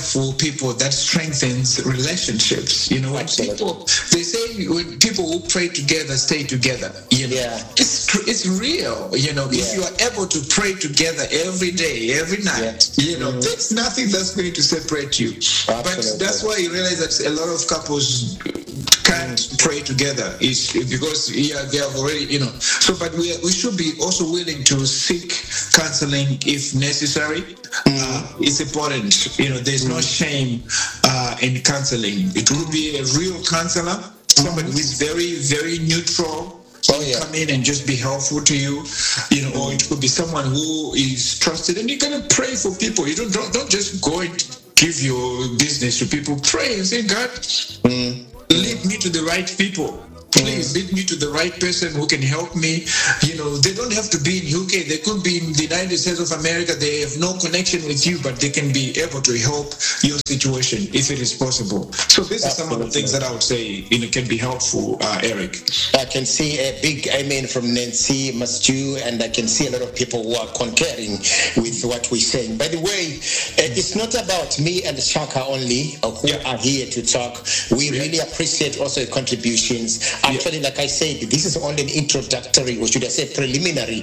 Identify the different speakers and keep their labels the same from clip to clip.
Speaker 1: for people that strengthens relationships. You know, when people, they say when people who pray together stay together. You know, it's real. You know, if you are able to pray together every day, every night, you know, there's nothing that's going to separate you. But that's why you realize that a lot of couples can't pray together is because they have already, you know. So, but we should be also willing to seek counseling if necessary. It's important, you know. There's no shame in counseling. It will be a real counselor, somebody who is very, very neutral. Come in and just be helpful to you, you know, or it could be someone who is trusted, and you're gonna pray for people. You don't just go and give your business to people. Pray and say, God, lead me to the right people. Please lead me to the right person who can help me. You know, they don't have to be in UK. They could be in the United States of America. They have no connection with you, but they can be able to help your situation if it is possible. So this is some of the things that I would say, you know, can be helpful, Eric.
Speaker 2: I can see a big amen from Nancy Masju, and I can see a lot of people who are concurring with what we're saying. By the way, it's not about me and Shaka only who are here to talk. We really appreciate also the contributions. Actually, like I said, this is only an introductory, or should I say preliminary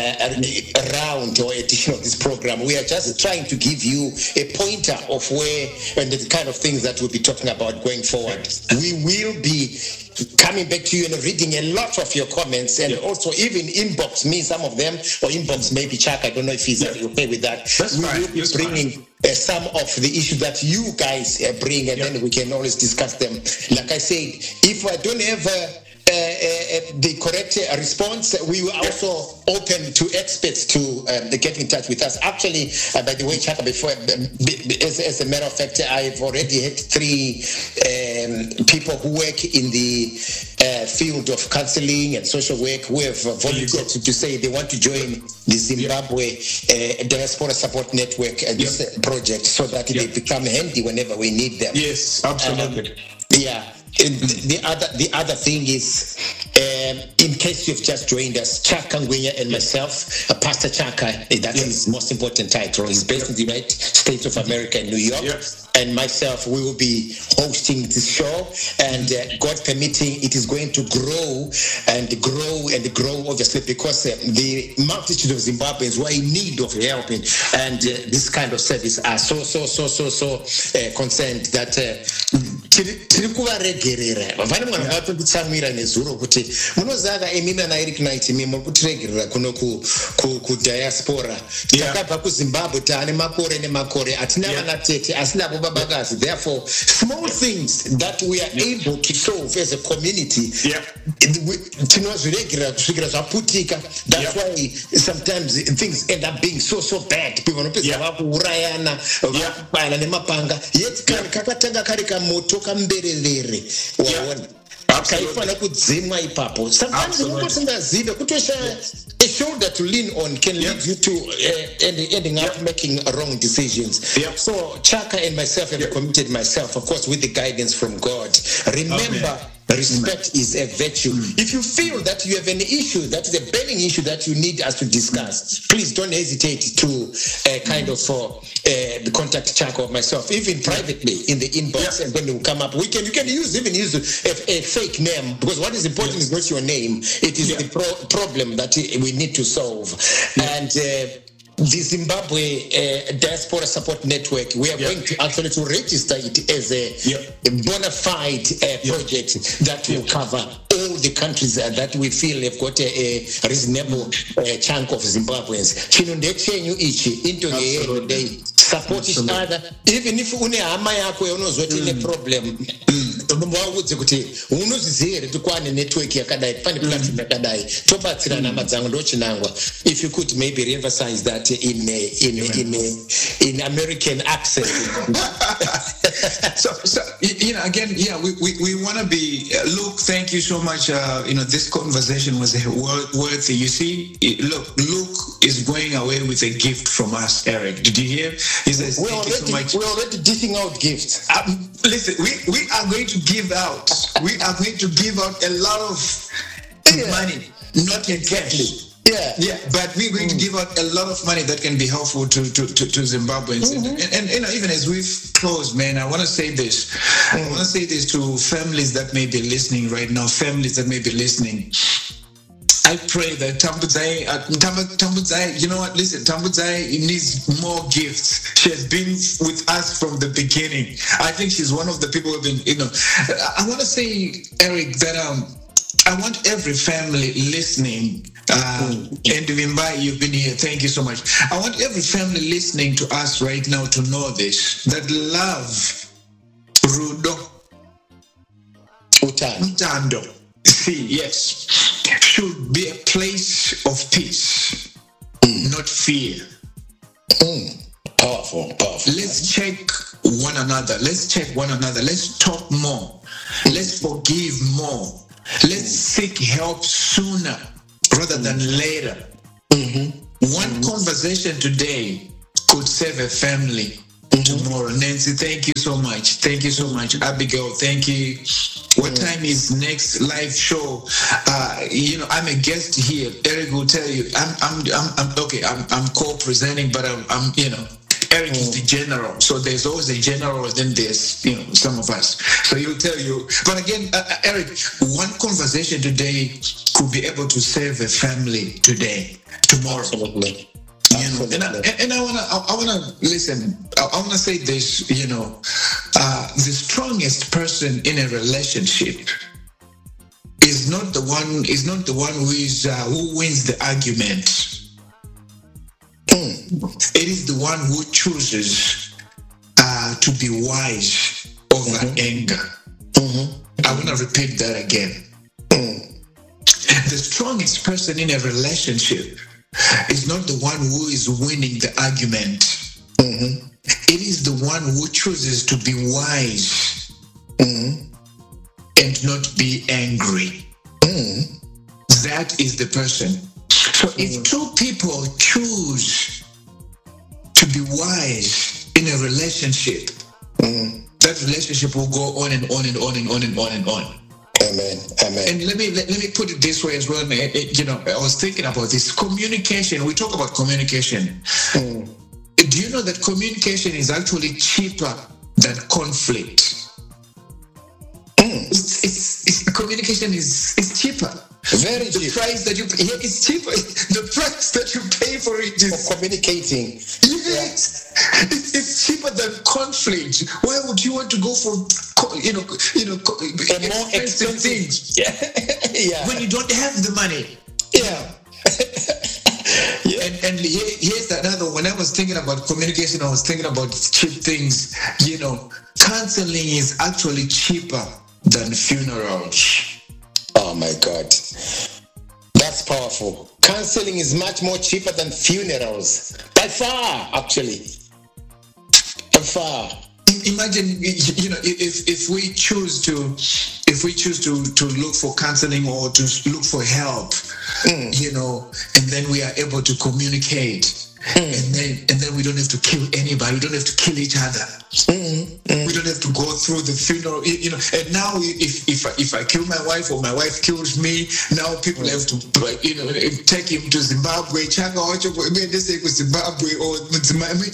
Speaker 2: round or edition of this program. We are just trying to give you a pointer of where and the kind of things that we'll be talking about going forward. We will be coming back to you and reading a lot of your comments, and also even inbox me some of them, or inbox maybe Chuck. I don't know if he's okay with that. We will be bringing some of the issues that you guys bring, and then we can always discuss them. Like I said, if I don't have the correct response, we were also open to experts to get in touch with us. Actually, by the way, Chaka, before, as a matter of fact, I've already had 3 people who work in the field of counseling and social work who have volunteered to say they want to join the Zimbabwe Diaspora Support Network this project, so that they become handy whenever we need them.
Speaker 1: Yes, absolutely.
Speaker 2: And the other thing is, in case you've just joined us, Chaka Ngwenya and myself, Pastor Chaka, that's his most important title. He's based in the United States of America in New York. And myself, we will be hosting this show, and God permitting, it is going to grow and grow and grow, obviously, because the multitude of Zimbabweans who are in need of help and this kind of service are so concerned that tiri kuvaregerera vane mwana vatonditsamwira nezuro kuti munoziva emina naeric night imi muri kutiregerera kuno kudiaspora takabva kuzimbabwe taane makore nemakore hatina vana tete asi navo babakazi. Therefore, small things that we are able to solve as a community tinozviregerera kusvikira zvaputika. That's why sometimes things end up being so bad. People vanopedza vakuurayana vakupana nemapanga, yet kakatanga kari kamoto kambererere waona kaifana kudzimwa ipapo. Sometimes unosingazive kutoshaya a shoulder to lean on can lead you to ending up making wrong decisions. So Chaka and myself have committed myself, of course, with the guidance from God. Remember, respect is a virtue. If you feel that you have an issue, that is a burning issue that you need us to discuss, please don't hesitate to contact Chaka or myself, even privately in the inbox, and when you come up, you can use a fake name, because what is important is not your name, it is the problem that we need to solve. And the Zimbabwe Diaspora Support Network, we are going to actually to register it as a bona fide project that will cover all the countries that we feel have got a reasonable chunk of Zimbabweans. Support each other. Even if une hama yako yaunozoti ine problem, unombaudze kuti unoziziva here tikwane network yakadai, pane platform yakadai, tobatsirana hama dzangu ndochinangwa. If you could maybe re-emphasize that in American accent.
Speaker 1: So you know, again, we want to be. Luke, thank you so much. This conversation was worthy. You see, look, Luke is going away with a gift from us, Eric. Did you hear? He says,
Speaker 2: we're already dishing out gifts.
Speaker 1: Listen, we are going to give out. We are going to give out a lot of money, not in cash. Yeah, but we're going to give out a lot of money that can be helpful to Zimbabweans. And even as we've closed, man, I want to say this. I want to say this to families that may be listening right now, families that may be listening. I pray that Tambudzai, you know what, listen, Tambudzai needs more gifts. She has been with us from the beginning. I think she's one of the people who've been, I want to say, Eric, that I want every family listening, and Vimbai, you've been here, thank you so much. I want every family listening to us right now to know this, that love, Rudo, Utando, yes, should be a place of peace, not fear.
Speaker 2: Powerful.
Speaker 1: Let's check one another. Let's talk more. Let's forgive more. Let's seek help sooner rather than later. One conversation today could save a family tomorrow. Nancy, thank you so much. Abigail, thank you. What time is next live show? I'm a guest here. Eric will tell you. I'm co-presenting, but I'm Eric is the general, so there's always a general, and then there's some of us. So he'll tell you. But again, Eric, one conversation today could be able to save a family today, tomorrow.
Speaker 2: Absolutely.
Speaker 1: And I wanna listen. I wanna say this. The strongest person in a relationship is not the one who wins the argument. It is the one who chooses to be wise over anger. I want to repeat that again. The strongest person in a relationship is not the one who is winning the argument. It is the one who chooses to be wise and not be angry. That is the person. So if two people choose to be wise in a relationship, that relationship will go on and on and on and on and on and on.
Speaker 2: Amen.
Speaker 1: And let me put it this way as well. I was thinking about this communication. We talk about communication. Do you know that communication is actually cheaper than conflict? Communication is cheaper.
Speaker 2: Very cheap.
Speaker 1: The price that you pay, it's cheaper. The price that you pay for it is
Speaker 2: for communicating.
Speaker 1: Yes, it's cheaper than conflict. Why would you want to go for
Speaker 2: more expensive things? Yeah.
Speaker 1: When you don't have the money.
Speaker 2: Yeah.
Speaker 1: And here's another. When I was thinking about communication, I was thinking about cheap things. Counseling is actually cheaper than funerals.
Speaker 2: Oh my God. That's powerful. Counseling is much more cheaper than funerals. By far, actually. By far.
Speaker 1: Imagine, if we choose to look for counseling or to look for help, and then we are able to communicate. And then we don't have to kill anybody. We don't have to kill each other. We don't have to go through the funeral. And now, if I kill my wife or my wife kills me, now people have to take him to Zimbabwe. Zimbabwe or it's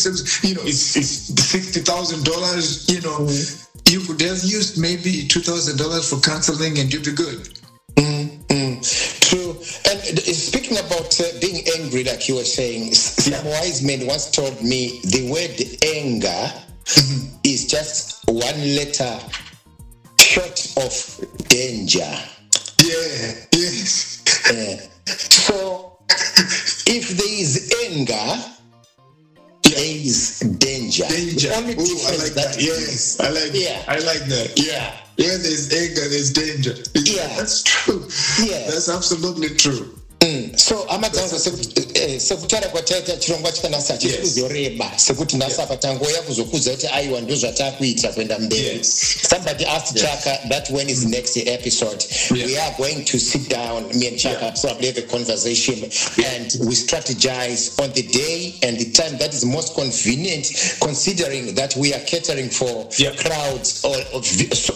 Speaker 1: $60,000. You could have used maybe $2,000 for counseling, and you'd be good.
Speaker 2: True. And speaking about being angry, like you were saying, some wise men once told me the word anger is just one letter short of danger.
Speaker 1: Yeah, yes.
Speaker 2: So if there is anger, there is danger.
Speaker 1: Danger.
Speaker 2: The only
Speaker 1: I like that. Yes, I like that. I like that.
Speaker 2: Yeah.
Speaker 1: Where there's anger, there's danger. That's true.
Speaker 2: Yeah.
Speaker 1: That's absolutely true.
Speaker 2: So amadzanza sekutara kwataita chirongwa chikanasa chikuzoreba sekuti ndasafa tangoya kuzokuza kuti aiwa ndozvatakuita kuenda mberi. Somebody asked Chaka that when is next episode. We are going to sit down, me and Chaka, probably have a conversation, and we strategize on the day and the time that is most convenient, considering that we are catering for crowds or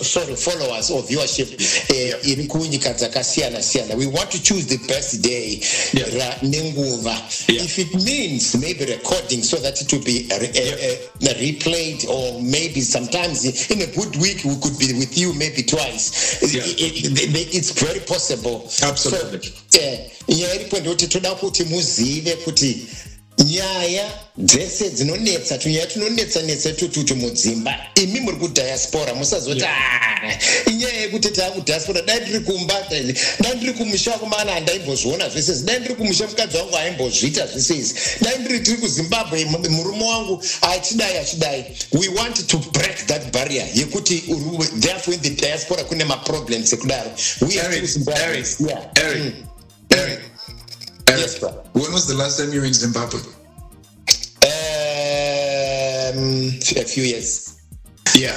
Speaker 2: followers or viewership in kunyika dzakasiyana siyana. We want to choose the best day If it means maybe recording so that it will be replayed, or maybe sometimes in a good week we could be with you maybe twice. It's very possible.
Speaker 1: Absolutely.
Speaker 2: nyaya dzese dzinonetsa tunyaya tunonetsa tututu mudzimba imi muri kudiaspora musazoti inyaya yekuti takudiaspora dai ndiri kumba dai ndiri kumusha kumana handaimbozviona zvese izvi dai ndiri kumusha mukadzi wangu aimbozviita zvese izvi dai ndiri tiri kuzimbabwe murume wangu achidai. We want to break that barrier yekuti therefore in the diaspora kune maproblems ekudaro.
Speaker 1: Eric. Yes, bro. When was the last time you were in Zimbabwe?
Speaker 2: A few years.
Speaker 1: Yeah.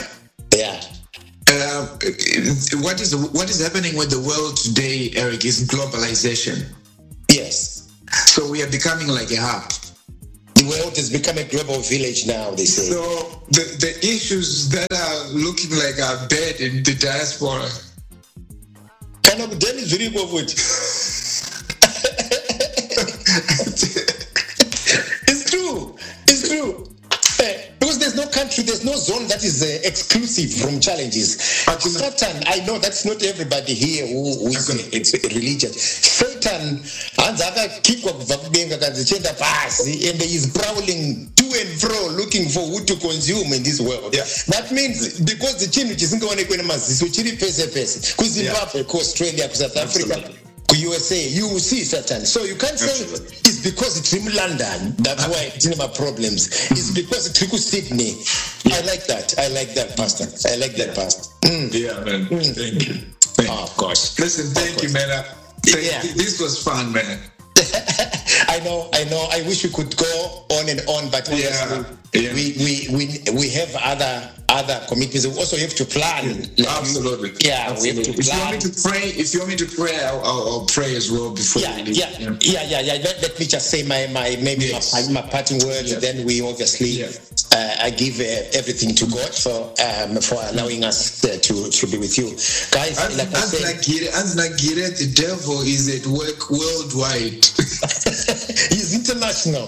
Speaker 1: What is happening with the world today, Eric, is globalization.
Speaker 2: Yes.
Speaker 1: So we are becoming like a hub.
Speaker 2: The world has become a global village now, they say.
Speaker 1: So the issues that are looking like are bad in the diaspora.
Speaker 2: It's true. Because there's no country, there's no zone that is exclusive from challenges. Satan, I know that's not everybody here who is religious. Satan, and he's prowling to and fro looking for who to consume in this world.
Speaker 1: Yeah.
Speaker 2: That means because the chin which isn't going to because Zimbabwe, Australia, South Africa, USA, you will see Satan. So you can't say it's because it's in London, that's why it's in my problems. It's because it's in Sydney. I like that, Pastor. Pastor.
Speaker 1: Yeah, man. Thank you.
Speaker 2: Of course.
Speaker 1: Listen, thank you, man. This was fun, man.
Speaker 2: I know. I wish we could go on and on, but honestly, we have other commitments. We also have to plan.
Speaker 1: Absolutely.
Speaker 2: We have to plan.
Speaker 1: If you want me to pray, I'll pray as well before.
Speaker 2: Let me just say my parting words. Then we obviously I give everything to God for allowing us to be with you, guys. Like I said,
Speaker 1: the devil is at work worldwide.
Speaker 2: He's international.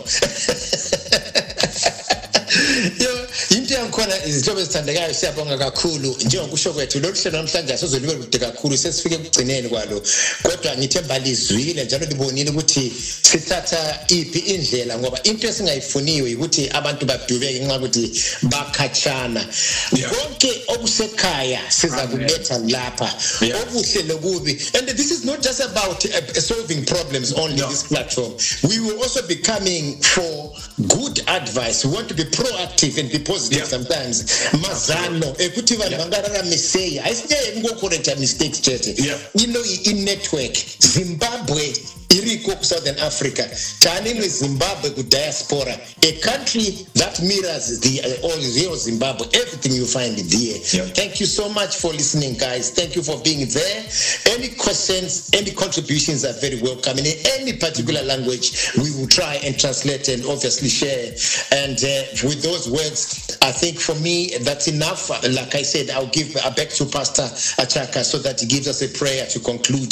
Speaker 2: Into yankhona izihlobo ezithandekayo siyabonga kakhulu njengokusho kwethu lolu hlelo namhlanje asozolibe lude kakhulu sesifike ekugcineni kwalo kodwa ngithemba lizwile njalo libonile ukuthi sithatha iphi indlela ngoba into esingayifuniyo ukuthi abantu badubeke nxa ukuthi bakhatshana konke okusekhaya siza kuletha lapha okuhle lokubi. And this is not just about solving problems only this platform. We will also be coming for good advice. We want to be proactive and be positive sometimes. Mazano ekuthi vanhu vangarara misei aisiye ngokoreka mistakes chete. You know, in network Zimbabwe iriko Southern Africa tanimwe Zimbabwe ku diaspora, a country that mirrors the all real Zimbabwe. Everything you find there. Thank you so much for listening, guys. Thank you for being there. Any questions, any contributions are very welcome in any particular language. We will try and translate and obviously share. And with those words, I think for me that's enough. Like I said, I'll give back to Pastor Achaka so that he gives us a prayer to conclude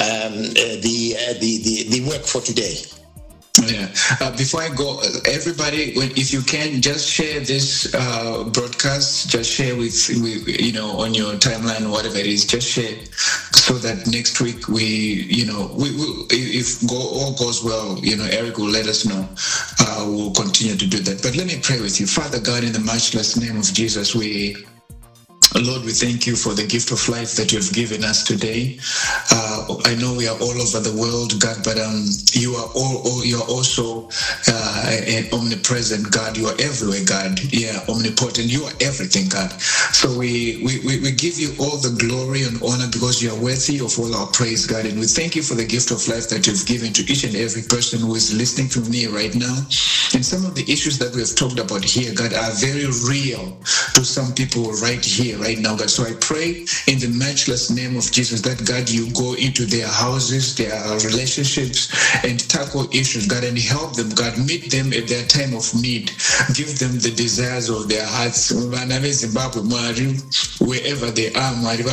Speaker 2: the work for today.
Speaker 1: Before I go, everybody, if you can, just share this broadcast. Just share with on your timeline, whatever it is. Just share so that next week we will, if all goes well, Eric will let us know. We'll continue to do that. But let me pray with you, Father God, in the matchless name of Jesus. Lord, we thank you for the gift of life that you've given us today. I know we are all over the world, God, but you are also an omnipresent God. You are everywhere, God. Omnipotent. You are everything, God. So we give you all the glory and honor because you are worthy of all our praise, God. And we thank you for the gift of life that you've given to each and every person who is listening to me right now. And some of the issues that we have talked about here, God, are very real to some people right here, right now, God. So I pray in the matchless name of Jesus that, God, you go into their houses, their relationships, and tackle issues, God, and help them, God. Meet them at their time of need. Give them the desires of their hearts. Wherever they are,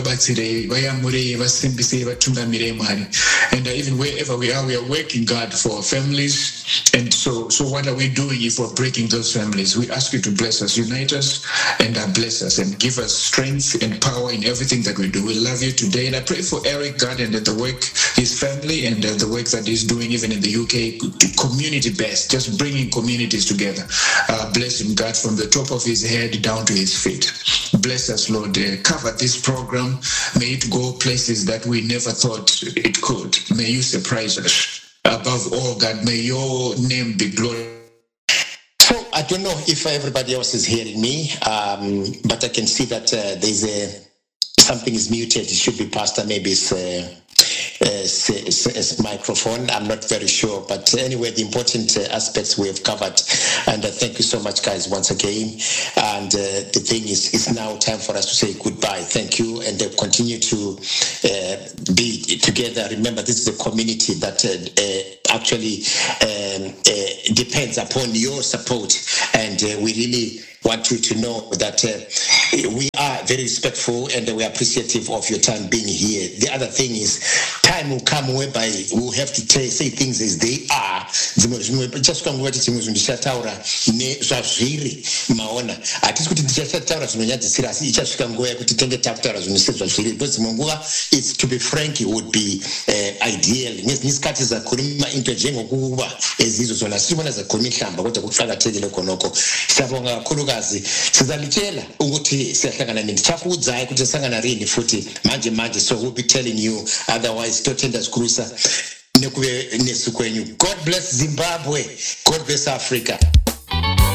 Speaker 1: and even wherever we are working, God, for families. And so what are we doing if we're breaking those families? We ask you to bless us, unite us, and bless us, and give us strength and power in everything that we do. We love you today. And I pray for Eric, God, and the work, his family, and the work that he's doing even in the UK, community-based, just bringing communities together. Bless him, God, from the top of his head down to his feet. Bless us, Lord. Cover this program. May it go places that we never thought it could. May you surprise us. Above all, God, may your name be glorified.
Speaker 2: So I don't know if everybody else is hearing me, but I can see that there's something is muted. It should be Pastor, maybe it's microphone. I'm not very sure, but anyway, the important aspects we have covered, and thank you so much, guys, once again. And the thing is, it's now time for us to say goodbye. Thank you, and continue to be together. Remember, this is a community that actually depends upon your support, and we really want you to know that we are very respectful and we are appreciative of your time being here. The other thing is, time will come whereby we'll have to say things as they are. Just come over to ndishataura nezvazviri maona hatisi kuti ndichataura zvinonyadzisira asi ichasvika nguva yekuti tenge takutaura zvinosezvazviri because munguva it's to be frank it would be ideal nesikati zakhuluma into njengokuba ezizo zona sibona zakhuluma ihlamba kodwa kuqhakathekile khonokho. Siyabonga kakhulukazi, sizalitshela ukuthi siyahlangana ndichakuudzayo ukuthi sangana rini futhi manje, so we'll be telling you, otherwise totenda sikhulusa nekube nesukwenyu. God bless Zimbabwe, God bless Africa.